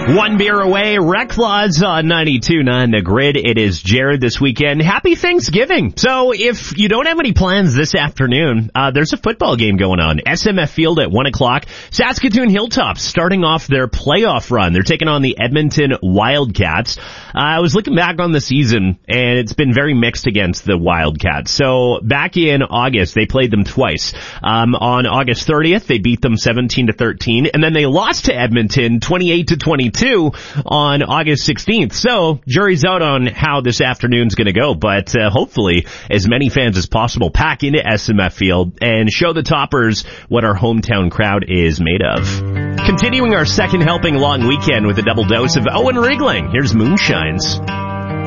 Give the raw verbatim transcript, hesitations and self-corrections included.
One beer away, Rec Flaws on ninety-two point nine The Grid. It is Jared this weekend. Happy Thanksgiving. So if you don't have any plans this afternoon, uh, there's a football game going on. S M F Field at one o'clock. Saskatoon Hilltops starting off their playoff run. They're taking on the Edmonton Wildcats. Uh, I was looking back on the season, and it's been very mixed against the Wildcats. So back in August, they played them twice. Um, on August thirtieth, they beat them seventeen to thirteen, and then they lost to Edmonton twenty-eight to twenty-two on August sixteenth. So, jury's out on how this afternoon's going to go, but uh, hopefully as many fans as possible pack into S M F Field and show the Toppers what our hometown crowd is made of. Continuing our second helping long weekend with a double dose of Owen Riegling. Here's Moonshines.